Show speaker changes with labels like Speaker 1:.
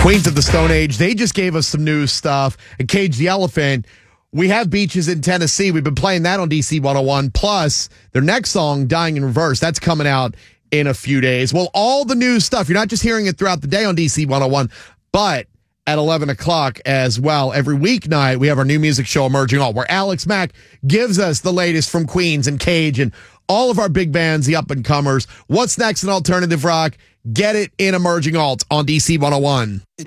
Speaker 1: Queens of the Stone Age, they just gave us some new stuff. And Cage the Elephant, we have Beaches in Tennessee. We've been playing that on DC 101. Plus, their next song, Dying in Reverse, that's coming out in a few days. Well, all the new stuff, you're not just hearing it throughout the day on DC 101, but at 11 o'clock as well. Every weeknight, we have our new music show, Emerging Alt, where Alex Mack gives us the latest from Queens and Cage and all of our big bands, the up-and-comers. What's next in alternative rock? Get it in Emerging Alt on DC 101.